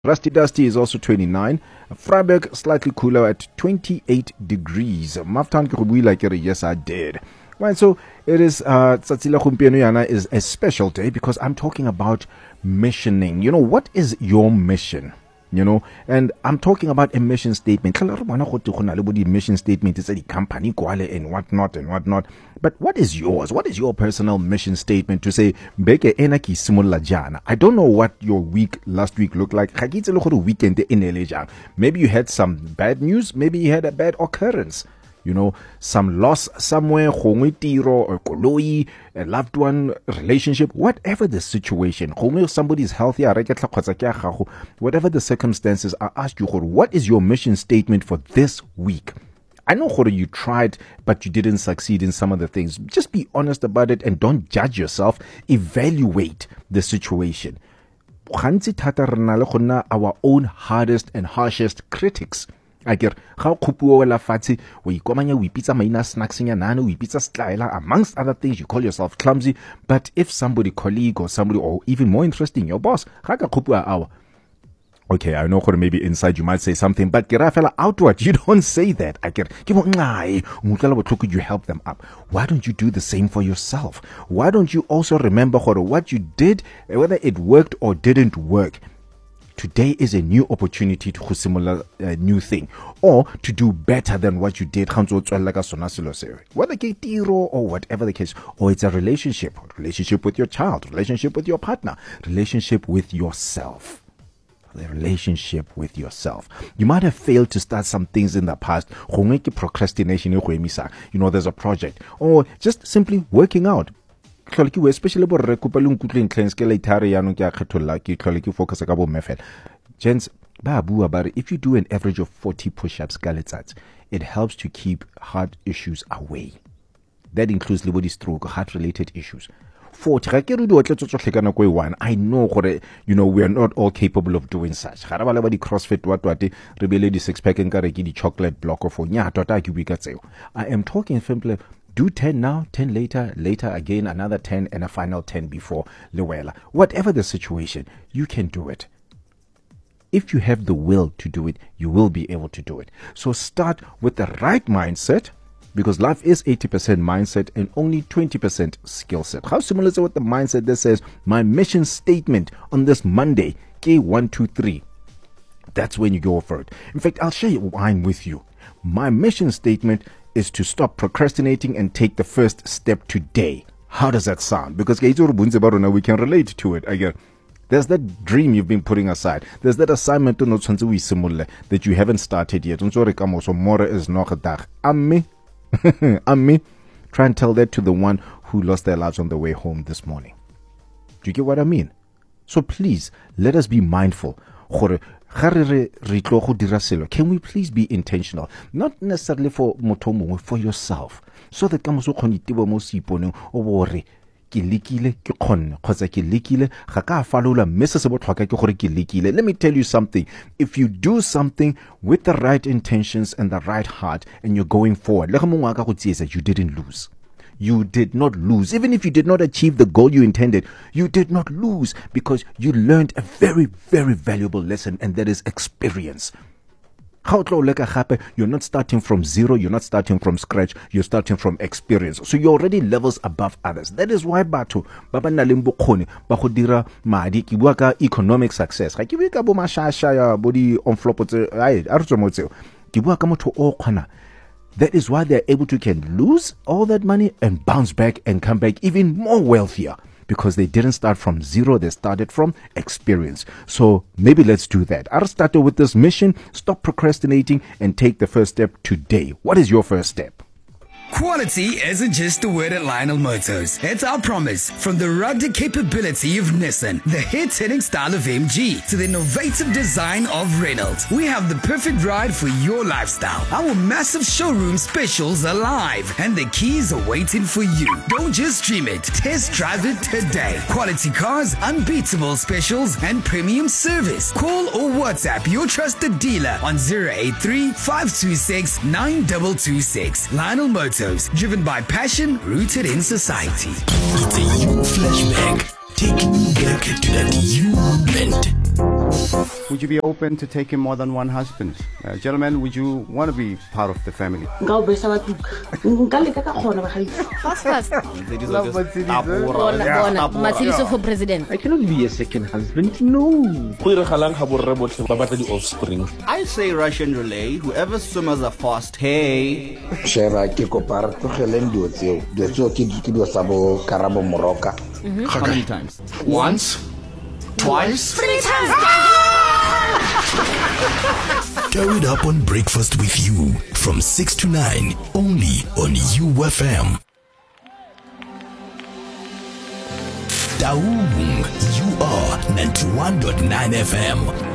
Rusty Dusty is also 29. Freiburg slightly cooler at 28 degrees. Maftan Kirubui yes I did. Right, so it is Tsatsila Gompieno Yana is a special day because I'm talking about missioning. You know, what is your mission? You know, and I'm talking about a mission statement. Mission statement is a company and whatnot. But what is yours? What is your personal mission statement to say, I don't know what your last week looked like. Maybe you had some bad news. Maybe you had a bad occurrence. You know, some loss somewhere, or koloi, a loved one, relationship, whatever the situation. Somebody's healthy, whatever the circumstances, I ask you, what is your mission statement for this week? I know you tried, but you didn't succeed in some of the things. Just be honest about it and don't judge yourself. Evaluate the situation. Our own hardest and harshest critics. Amongst other things, you call yourself clumsy. But if somebody, colleague or somebody, or even more interesting, your boss, okay, I know maybe inside you might say something, but outward, you don't say that. Could you help them up? Why don't you do the same for yourself? Why don't you also remember what you did, whether it worked or didn't work? Today is a new opportunity to do similar new thing or to do better than what you did. Whether or whatever the case, or it's a relationship with your child, relationship with your partner, relationship with yourself. The relationship with yourself. You might have failed to start some things in the past. Procrastination, you know, there's a project or just simply working out. Especially gents, if you do an average of 40 push-ups, it helps to keep heart issues away. That includes liver stroke, heart-related issues. 40. I know, you know, we are not all capable of doing such. CrossFit, rebellion, six-pack, and chocolate block of I am talking simply. Do 10 now, 10 later again, another 10, and a final 10 before Luella. Whatever the situation, you can do it. If you have the will to do it, you will be able to do it. So start with the right mindset, because life is 80% mindset and only 20% skill set. How similar is it with the mindset that says, my mission statement on this Monday, K123? That's when you go for it. In fact, I'll share mine with you. My mission statement is to stop procrastinating and take the first step today. How does that sound? Because we can relate to it again. There's that dream you've been putting aside. There's that assignment that you haven't started yet. I'm me. Try and tell that to the one who lost their lives on the way home this morning. Do you get what I mean? So please, let us be mindful. Can we please be intentional? Not necessarily for motomo, for yourself. So that let me tell you something. If you do something with the right intentions and the right heart and you're going forward, you didn't lose. You did not lose. Even if you did not achieve the goal you intended, you did not lose because you learned a very, very valuable lesson, and that is experience. You're not starting from zero. You're not starting from scratch. You're starting from experience. So you're already levels above others. That is why Baba Nalimbo Bahodira Madi Kiwaka economic success. Kiwika Bomashaya body on flopote. Kiwaka Moto Okana. That is why they're able to can lose all that money and bounce back and come back even more wealthier, because they didn't start from zero. They started from experience. So maybe let's do that. I'll start with this mission. Stop procrastinating and take the first step today. What is your first step? Quality isn't just a word at Lionel Motors. It's our promise. From the rugged capability of Nissan, the hit-hitting style of MG, to the innovative design of Reynolds, we have the perfect ride for your lifestyle. Our massive showroom specials are live, and the keys are waiting for you. Don't just dream it. Test drive it today. Quality cars, unbeatable specials, and premium service. Call or WhatsApp your trusted dealer on 083-526-9226. Lionel Motors. Driven by passion, rooted in society. It's a you flashback. Taking you back to that you moment. Would you be open to taking more than one husband? Gentlemen, would you want to be part of the family? Fast. Matshidiso for president. I cannot be a second husband, no. I say Russian relay. Whoever swimmers are fast, hey. How many times? Once? Twice? 3 times. Carry it up on Breakfast with You from 6 to 9 only on UFM. Taung, you are 91.9 FM.